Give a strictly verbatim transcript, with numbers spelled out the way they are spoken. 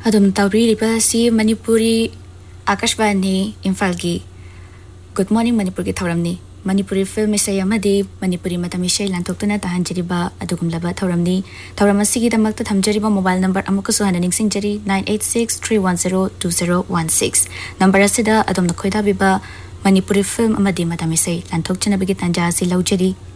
ꯑꯗꯨꯝ ꯇꯧꯕꯤꯔꯤꯕ ꯁꯤ ꯃꯅꯤꯄꯨꯔꯤ आकाशवाणी इम्फाल की good morning Manipur की थौरमनी मणिपुरी फिल्म इसे अमदी मणिपुरी मतम इसे लांथोक्तुना तहंजरिबा अदुगुमलबा थौरमनी थौरम असिगी दमक्ता थमजरिबा मोबाइल नंबर अमुकसु हना निंगसिंजरी nine eight six three one zero two zero one six number असिदा अदुम नखोइदा बिबा मणिपुरी फिल्म अमदी मतम इसे लांथोक्चना बिगी तंजा असि लौजरी।